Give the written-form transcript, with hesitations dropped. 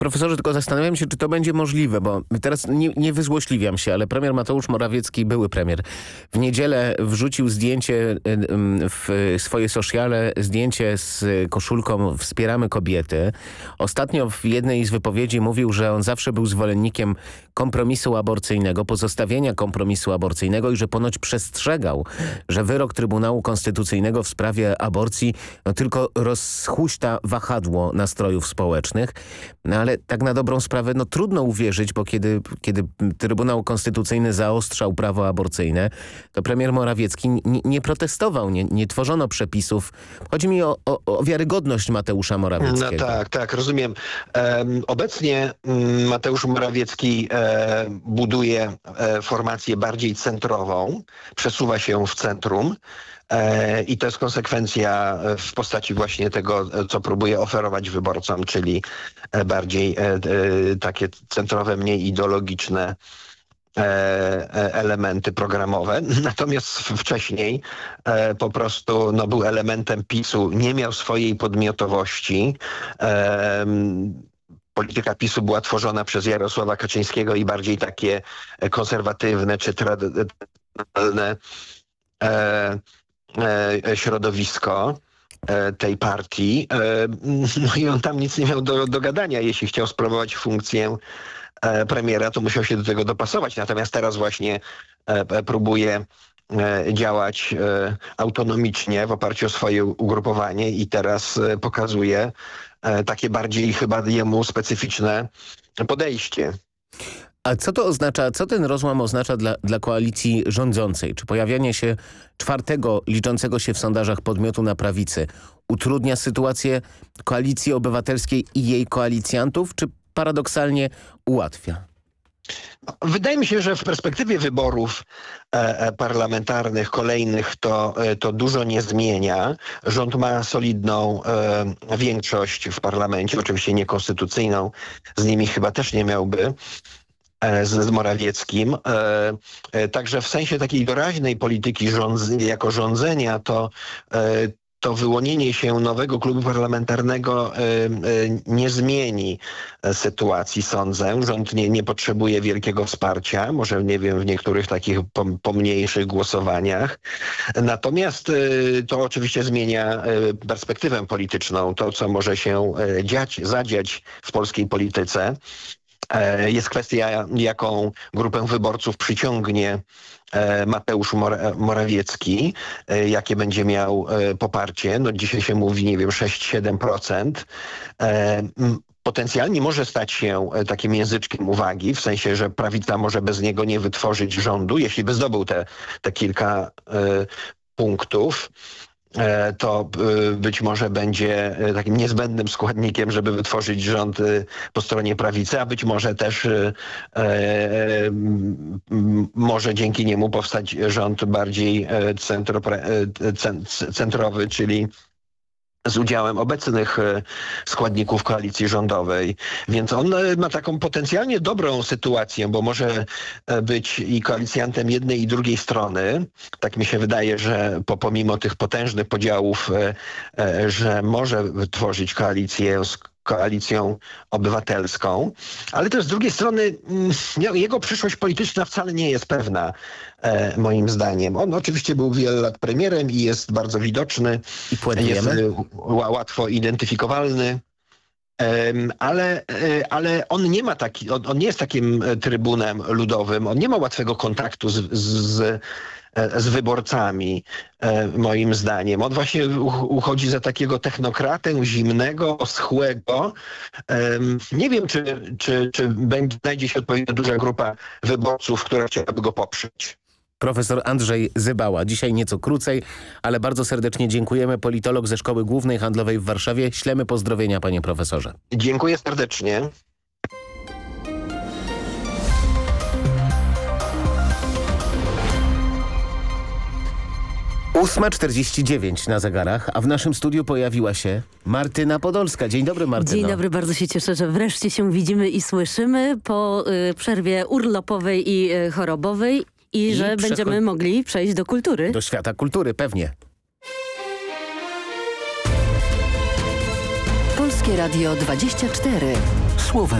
Profesorze, tylko zastanawiam się, czy to będzie możliwe, bo teraz nie wyzłośliwiam się, ale premier Mateusz Morawiecki, były premier, w niedzielę wrzucił zdjęcie w swoje sociale, zdjęcie z koszulką "Wspieramy kobiety". Ostatnio w jednej z wypowiedzi mówił, że on zawsze był zwolennikiem kompromisu aborcyjnego, pozostawienia kompromisu aborcyjnego i że ponoć przestrzegał, że wyrok Trybunału Konstytucyjnego w sprawie aborcji tylko rozhuśta wahadło nastrojów społecznych. No ale tak na dobrą sprawę trudno uwierzyć, bo kiedy Trybunał Konstytucyjny zaostrzał prawo aborcyjne, to premier Morawiecki nie protestował, nie tworzono przepisów. Chodzi mi o wiarygodność Mateusza Morawieckiego. No tak, rozumiem. Obecnie Mateusz Morawiecki buduje formację bardziej centrową, przesuwa się w centrum. I to jest konsekwencja w postaci właśnie tego, co próbuje oferować wyborcom, czyli bardziej takie centrowe, mniej ideologiczne elementy programowe. Natomiast wcześniej po prostu był elementem PiS-u, nie miał swojej podmiotowości. Polityka PiS-u była tworzona przez Jarosława Kaczyńskiego i bardziej takie konserwatywne czy tradycyjne środowisko tej partii. I on tam nic nie miał do gadania. Jeśli chciał sprawować funkcję premiera, to musiał się do tego dopasować. Natomiast teraz właśnie próbuje działać autonomicznie w oparciu o swoje ugrupowanie i teraz pokazuje takie bardziej chyba jemu specyficzne podejście. A co to oznacza, co ten rozłam oznacza dla koalicji rządzącej? Czy pojawianie się czwartego liczącego się w sondażach podmiotu na prawicy utrudnia sytuację Koalicji Obywatelskiej i jej koalicjantów, czy paradoksalnie ułatwia? Wydaje mi się, że w perspektywie wyborów parlamentarnych kolejnych to dużo nie zmienia. Rząd ma solidną większość w parlamencie, oczywiście niekonstytucyjną. Z nimi chyba też nie miałby. Z Morawieckim. Także w sensie takiej doraźnej polityki jako rządzenia to wyłonienie się nowego klubu parlamentarnego nie zmieni sytuacji, sądzę. Rząd nie potrzebuje wielkiego wsparcia, może nie wiem, w niektórych takich pomniejszych głosowaniach. Natomiast to oczywiście zmienia perspektywę polityczną, to co może się zadziać w polskiej polityce. Jest kwestia, jaką grupę wyborców przyciągnie Mateusz Morawiecki, jakie będzie miał poparcie. Dzisiaj się mówi, nie wiem, 6-7%. Potencjalnie może stać się takim języczkiem uwagi, w sensie, że prawica może bez niego nie wytworzyć rządu, jeśli by zdobył te kilka punktów. To być może będzie takim niezbędnym składnikiem, żeby wytworzyć rząd po stronie prawicy, a być może też może dzięki niemu powstać rząd bardziej centrowy, czyli z udziałem obecnych składników koalicji rządowej. Więc on ma taką potencjalnie dobrą sytuację, bo może być i koalicjantem jednej i drugiej strony. Tak mi się wydaje, że pomimo tych potężnych podziałów, że może tworzyć koalicję z Koalicją Obywatelską, ale też z drugiej strony jego przyszłość polityczna wcale nie jest pewna, moim zdaniem. On oczywiście był wiele lat premierem i jest bardzo widoczny, jest łatwo identyfikowalny, ale on nie jest takim trybunem ludowym, on nie ma łatwego kontaktu z wyborcami, moim zdaniem. On właśnie uchodzi za takiego technokratę zimnego, oschłego. Nie wiem, czy znajdzie się odpowiednio duża grupa wyborców, która chciałaby go poprzeć. Profesor Andrzej Zybała. Dzisiaj nieco krócej, ale bardzo serdecznie dziękujemy. Politolog ze Szkoły Głównej Handlowej w Warszawie. Ślemy pozdrowienia, panie profesorze. Dziękuję serdecznie. Ósma 49 na zegarach, a w naszym studiu pojawiła się Martyna Podolska. Dzień dobry, Martyno. Dzień dobry, bardzo się cieszę, że wreszcie się widzimy i słyszymy po przerwie urlopowej i chorobowej i że będziemy mogli przejść do kultury. Do świata kultury, pewnie. Polskie Radio 24. Słowem